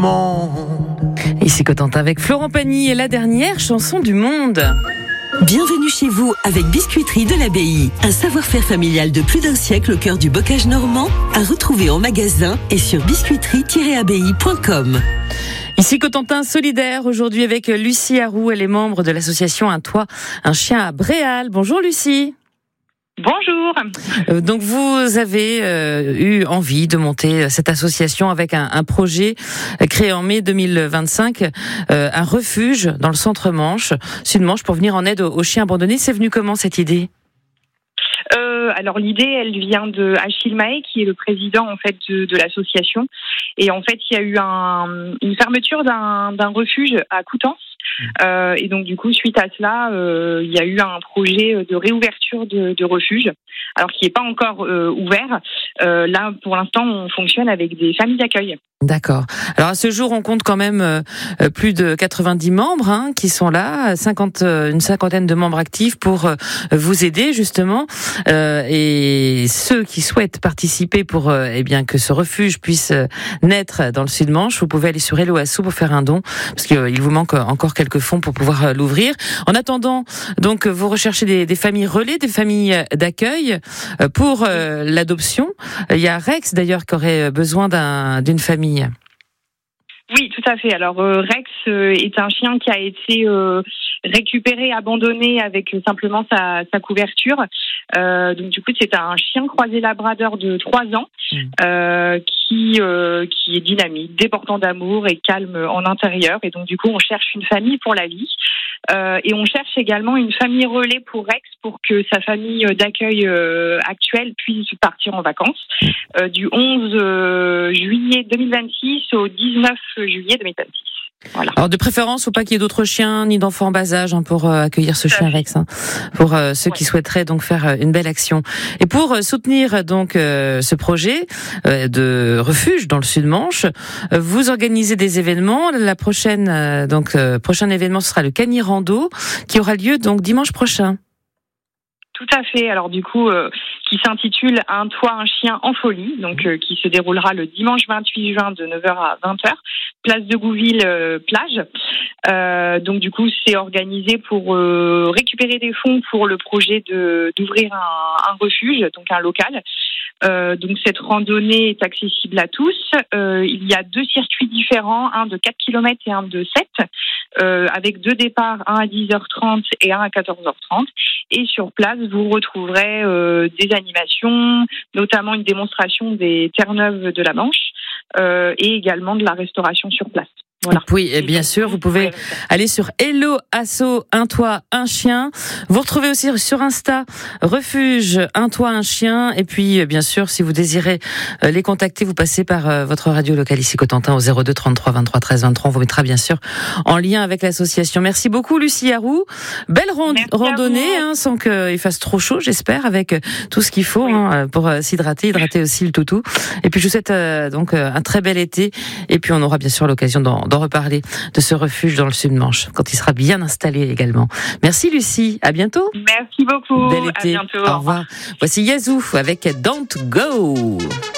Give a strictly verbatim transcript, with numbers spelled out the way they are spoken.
monde. Ici Cotentin avec Florent Pagny et la dernière chanson du monde. Bienvenue chez vous avec Biscuiterie de l'Abbaye. Un savoir-faire familial de plus d'un siècle au cœur du bocage normand, à retrouver en magasin et sur biscuiterie tiret abbaye point com. Ici Cotentin solidaire aujourd'hui avec Lucie Harou. Elle est membre de l'association Un Toit, un chien à Bréal. Bonjour Lucie. Bonjour. Euh, donc vous avez euh, eu envie de monter cette association avec un, un projet créé en mai deux mille vingt-cinq, euh, un refuge dans le centre-Manche, Sud-Manche, pour venir en aide aux, aux chiens abandonnés. C'est venu comment cette idée ? Euh, alors l'idée, elle vient de Achille Mahé, qui est le président en fait de, de l'association. Et en fait, il y a eu un, une fermeture d'un, d'un refuge à Coutances. Euh, et donc du coup, suite à cela, euh, il y a eu un projet de réouverture de, de refuge, alors qui n'est pas encore euh, ouvert. Euh, là, pour l'instant, on fonctionne avec des familles d'accueil. D'accord. Alors à ce jour, on compte quand même euh, plus de quatre-vingt-dix membres hein, qui sont là, cinquante, une cinquantaine de membres actifs pour euh, vous aider justement. Euh, et ceux qui souhaitent participer pour euh, eh bien que ce refuge puisse euh, naître dans le Sud-Manche, vous pouvez aller sur Hello Asso pour faire un don, parce qu'il euh, vous manque encore quelques fonds pour pouvoir euh, l'ouvrir. En attendant, donc vous recherchez des, des familles relais, des familles d'accueil euh, pour euh, l'adoption. Il y a Rex d'ailleurs qui aurait besoin d'un, d'une famille. Oui, tout à fait. Alors euh, Rex euh, est un chien qui a été euh, récupéré, abandonné avec euh, simplement sa, sa couverture. Euh, donc du coup, c'est un chien croisé labrador de trois ans euh, qui euh, qui est dynamique, débordant d'amour et calme en intérieur. Et donc du coup, on cherche une famille pour la vie. Euh, et on cherche également une famille relais pour Rex pour que sa famille d'accueil euh, actuelle puisse partir en vacances euh, du onze juillet deux mille vingt-six au dix-neuf juillet deux mille vingt-six. Voilà. Alors de préférence, faut pas qu'il y ait d'autres chiens ni d'enfants en bas âge hein, pour euh, accueillir ce chien Rex, hein, pour euh, ceux ouais. qui souhaiteraient donc faire euh, une belle action. Et pour euh, soutenir donc euh, ce projet euh, de refuge dans le Sud-Manche, euh, vous organisez des événements. La prochaine euh, donc euh, prochain événement ce sera le Canirando qui aura lieu donc dimanche prochain. Tout à fait. Alors du coup, euh, qui s'intitule Un toit, un chien en folie, donc euh, qui se déroulera le dimanche vingt-huit juin de neuf heures à vingt heures, place de Gouville, euh, plage. Euh, donc du coup, c'est organisé pour euh, récupérer des fonds pour le projet de d'ouvrir un, un refuge, donc un local. Euh, donc cette randonnée est accessible à tous. Euh, il y a deux circuits différents, un de quatre kilomètres et un de sept, euh, avec deux départs, un à dix heures trente et un à quatorze heures trente. Et sur place, vous retrouverez euh, des animations, notamment une démonstration des Terre-Neuve de la Manche euh, et également de la restauration sur place. Voilà. Oui, et bien sûr, vous pouvez aller sur Hello Asso, un toit, un chien. Vous retrouvez aussi sur Insta Refuge, un toit, un chien. Et puis, bien sûr, si vous désirez les contacter, vous passez par votre radio locale ici Cotentin au zéro deux trente-trois vingt-trois treize vingt-trois. On vous mettra bien sûr en lien avec l'association. Merci beaucoup, Lucie Harou. Belle rand- randonnée, hein, sans qu'il fasse trop chaud, j'espère, avec tout ce qu'il faut oui. hein, pour s'hydrater, hydrater aussi le toutou. Et puis, je vous souhaite euh, donc un très bel été. Et puis, on aura bien sûr l'occasion d'en d'en reparler de ce refuge dans le Sud-Manche quand il sera bien installé également. Merci Lucie, à bientôt. Merci beaucoup. Bel été. À bientôt. Au revoir. Voici Yazoo avec Don't Go.